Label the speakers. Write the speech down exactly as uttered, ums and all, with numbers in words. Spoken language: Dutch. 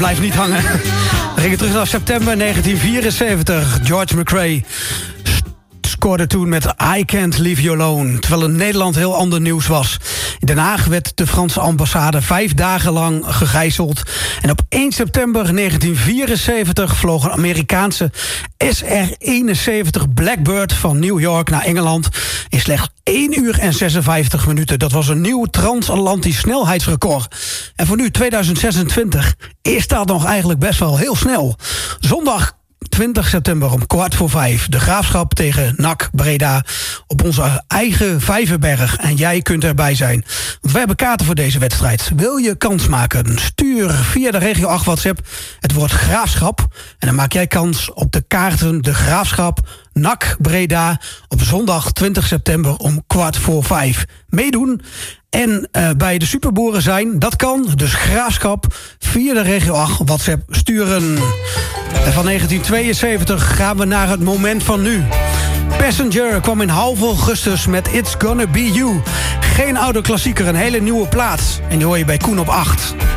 Speaker 1: blijft niet hangen. We gingen terug naar september negentien vierenzeventig. George McRae scoorde toen met I Can't Leave You Alone. Terwijl in Nederland heel ander nieuws was. In Den Haag werd de Franse ambassade vijf dagen lang gegijzeld. En op één september negentien vierenzeventig vloog een Amerikaanse S R eenenzeventig Blackbird van New York naar Engeland in slechts één uur en zesenvijftig minuten. Dat was een nieuw transatlantisch snelheidsrecord. En voor nu, tweeduizend zesentwintig, is dat nog eigenlijk best wel heel snel. Zondag twintig september om kwart voor vijf. De Graafschap tegen N A C Breda op onze eigen Vijverberg. En jij kunt erbij zijn. Want we hebben kaarten voor deze wedstrijd. Wil je kans maken? Stuur via de Regio acht WhatsApp het woord Graafschap. En dan maak jij kans op de kaarten De Graafschap N A C Breda op zondag twintig september om kwart voor vijf. Meedoen en uh, bij de superboeren zijn, dat kan. Dus Graafschap via de Regio acht WhatsApp sturen. En van negentien tweeënzeventig gaan we naar het moment van nu. Passenger kwam in half augustus met It's Gonna Be You. Geen oude klassieker, een hele nieuwe plaat. En die hoor je bij Koen op acht.